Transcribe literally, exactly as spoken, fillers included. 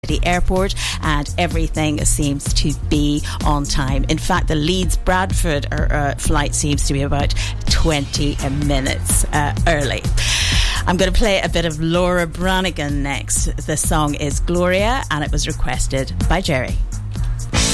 Airport, and everything seems to be on time. In fact, the Leeds Bradford uh, flight seems to be about twenty minutes uh, early. I'm going to play a bit of Laura Branigan next. The song is Gloria, and it was requested by Jerry.